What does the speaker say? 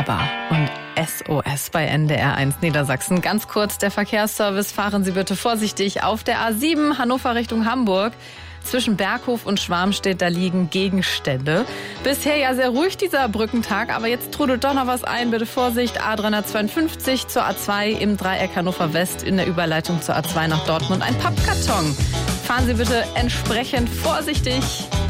ABBA und SOS bei NDR1 Niedersachsen. Ganz kurz der Verkehrsservice. Fahren Sie bitte vorsichtig auf der A7 Hannover Richtung Hamburg. Zwischen Berghof und Schwarmstedt, da liegen Gegenstände. Bisher ja sehr ruhig dieser Brückentag, aber jetzt trudelt doch noch was ein. Bitte Vorsicht, A352 zur A2 im Dreieck Hannover West in der Überleitung zur A2 nach Dortmund. Ein Pappkarton. Fahren Sie bitte entsprechend vorsichtig.